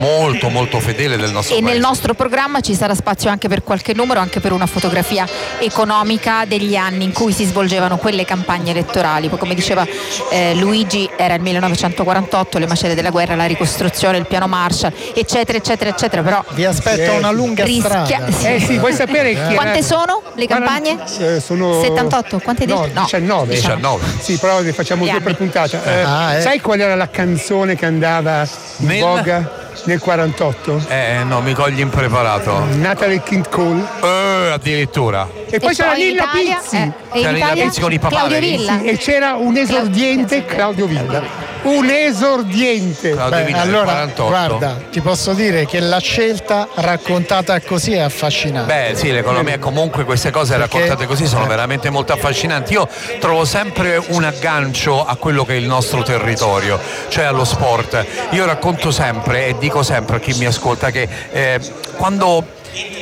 molto molto fedele del nostro paese. Nel nostro programma ci sarà spazio anche per qualche numero, anche per una fotografia economica degli anni in cui si svolgevano quelle campagne elettorali. Poi, come diceva Luigi, era il 1948, le macerie della guerra, la ricostruzione, il piano Marshall, eccetera eccetera eccetera. Però vi aspetta una lunga strada. Sì, vuoi sapere chi quante sono le campagne? Sono 78, quante no, detto? 19. Sì, però ne facciamo due per puntata. Sai qual era la canzone che andava in voga nel 48? No, mi cogli impreparato. Natalie King Cole. Addirittura. E poi c'era Lilla Pizzi. C'era Lilla Pizzi con i Claudio Villa. Sì, e c'era un esordiente Claudio Villa. Un esordiente. Allora, guarda, ti posso dire che la scelta raccontata così è affascinante. Sì, l'economia, comunque queste cose raccontate così sono veramente molto affascinanti. Io trovo sempre un aggancio a quello che è il nostro territorio, cioè allo sport. Io racconto sempre e dico sempre a chi mi ascolta che quando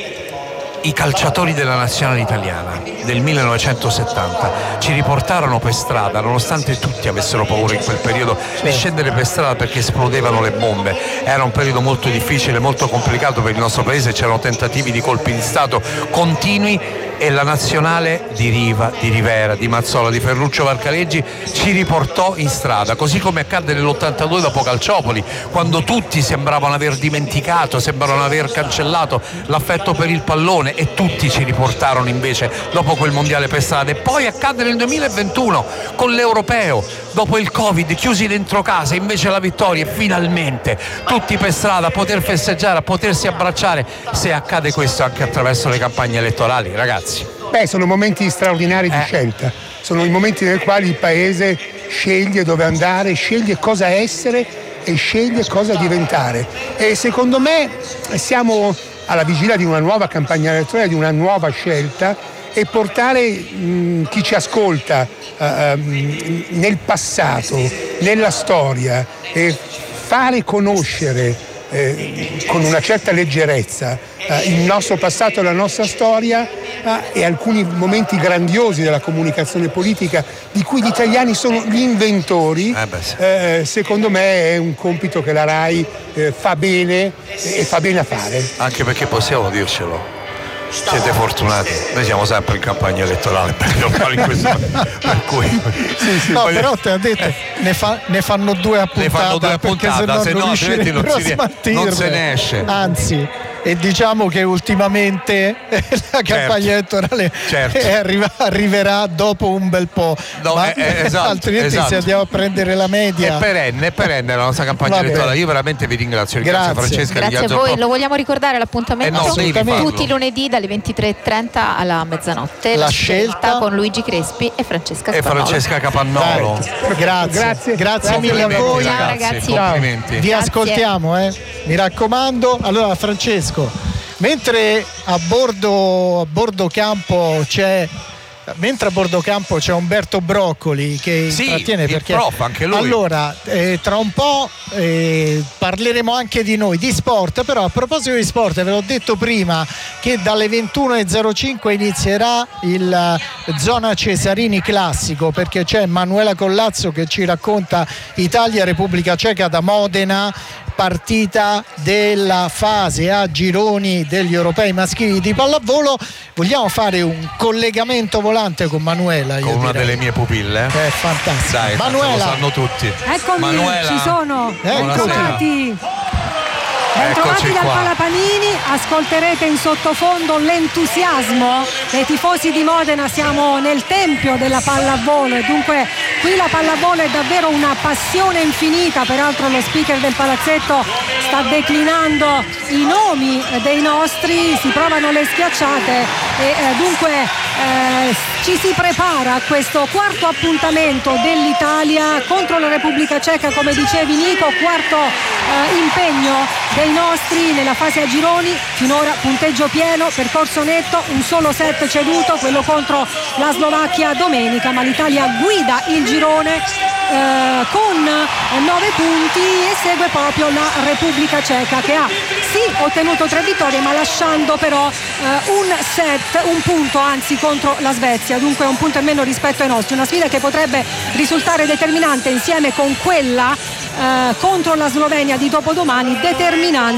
i calciatori della nazionale italiana del 1970 ci riportarono per strada, nonostante tutti avessero paura in quel periodo di scendere per strada perché esplodevano le bombe. Era un periodo molto difficile, molto complicato per il nostro paese, c'erano tentativi di colpi di Stato continui e la nazionale di Riva, di Rivera, di Mazzola, di Ferruccio Varcaleggi ci riportò in strada, così come accadde nell'82 dopo Calciopoli, quando tutti sembravano aver dimenticato, sembrano aver cancellato l'affetto per il pallone e tutti ci riportarono invece dopo quel mondiale per strada. E poi accadde nel 2021 con l'Europeo, dopo il Covid, chiusi dentro casa, invece la vittoria, e finalmente tutti per strada a poter festeggiare, a potersi abbracciare. Se accade questo anche attraverso le campagne elettorali, ragazzi, sono momenti straordinari di scelta, sono i momenti nel quali il paese sceglie dove andare, sceglie cosa essere e sceglie cosa diventare. E secondo me siamo alla vigilia di una nuova campagna elettorale, di una nuova scelta, e portare chi ci ascolta nel passato, nella storia, e fare conoscere con una certa leggerezza il nostro passato e la nostra storia e alcuni momenti grandiosi della comunicazione politica di cui gli italiani sono gli inventori. Secondo me è un compito che la RAI fa bene e fa bene a fare. Anche perché possiamo dircelo, siete fortunati, noi siamo sempre in campagna elettorale per cui no, però te ha detto ne fanno due a puntata, perché se no non riuscirebbero a smaltirle. Non se ne esce, anzi, e diciamo che ultimamente la campagna elettorale arriverà dopo un bel po', altrimenti se andiamo a prendere la media è perenne la nostra campagna elettorale. Io veramente vi ringrazio, ringrazio Francesca, grazie a voi. Lo vogliamo ricordare l'appuntamento? Tutti i lunedì dalle 23:30 alla mezzanotte, la scelta con Luigi Crespi e Francesca Capannolo. Grazie mille a voi, ragazzi. Complimenti. Vi ascoltiamo, mi raccomando. Allora, Francesco, mentre a bordo campo c'è Umberto Broccoli che intrattiene, perché prof, anche lui. Allora tra un po' parleremo anche di noi, di sport. Però a proposito di sport, ve l'ho detto prima che dalle 21:05 inizierà il Zona Cesarini classico, perché c'è Manuela Collazzo che ci racconta Italia-Repubblica Ceca da Modena, partita della fase a gironi degli europei maschili di pallavolo. Vogliamo fare un collegamento volante con Manuela, con una delle mie pupille. È fantastico. Dai, Manuela, lo sanno tutti. Eccomi, Manuela, ci sono. Eccoci. Bentrovati dal Palapanini, ascolterete in sottofondo l'entusiasmo dei tifosi di Modena. Siamo nel tempio della pallavolo e dunque qui la pallavolo è davvero una passione infinita. Peraltro lo speaker del palazzetto sta declinando i nomi dei nostri, si provano le schiacciate e dunque ci si prepara a questo quarto appuntamento dell'Italia contro la Repubblica Ceca, come dicevi Nico, quarto impegno dei nostri nella fase a gironi. Finora punteggio pieno, percorso netto, un solo set ceduto, quello contro la Slovacchia domenica, ma l'Italia guida il girone con 9 punti e segue proprio la Repubblica Ceca, che ha sì ottenuto 3 vittorie ma lasciando però un punto anzi contro la Svezia, dunque un punto in meno rispetto ai nostri. Una sfida che potrebbe risultare determinante insieme con quella contro la Slovenia di dopodomani, determinante